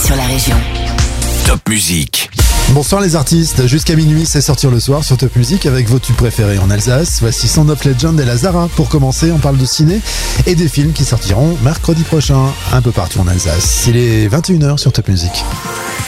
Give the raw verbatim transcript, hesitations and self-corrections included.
sur la région. Top Musique. Bonsoir les artistes, jusqu'à minuit c'est sortir le soir sur Top Music avec vos tubes préférés en Alsace. Voici Son of Legend et la Zara. Pour commencer, on parle de ciné et des films qui sortiront mercredi prochain un peu partout en Alsace. Il est vingt et une heures sur Top Music.